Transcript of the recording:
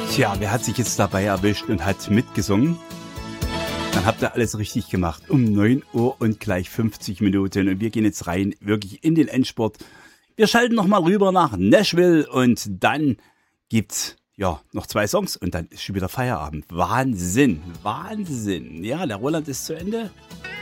Tja, wer hat sich jetzt dabei erwischt und hat mitgesungen? Dann habt ihr alles richtig gemacht. Um 9 Uhr und gleich 50 Minuten. Und wir gehen jetzt rein, wirklich in den Endspurt. Wir schalten nochmal rüber nach Nashville und dann gibt's ja noch 2 Songs und dann ist schon wieder Feierabend. Wahnsinn, Wahnsinn. Ja, der Roland ist zu Ende.